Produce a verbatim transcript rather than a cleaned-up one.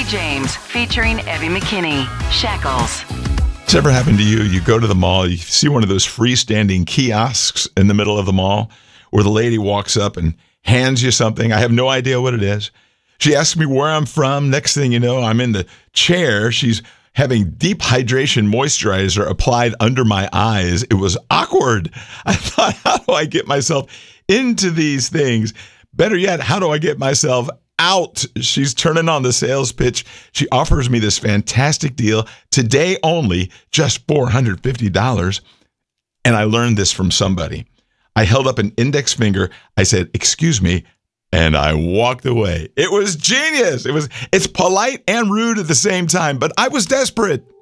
James, featuring Evie McKinney. Shackles. It's ever happened to you? You go to the mall, you see one of those freestanding kiosks in the middle of the mall where the lady walks up and hands you something. I have no idea what it is. She asks me where I'm from. Next thing you know, I'm in the chair. She's having deep hydration moisturizer applied under my eyes. It was awkward. I thought, how do I get myself into these things? Better yet, how do I get myself out? She's turning on the sales pitch. She offers me this fantastic deal today only, just four hundred fifty dollars. And I learned this from somebody. I held up an index finger. I said, excuse me. And I walked away. It was genius. It was, it's polite and rude at the same time, but I was desperate.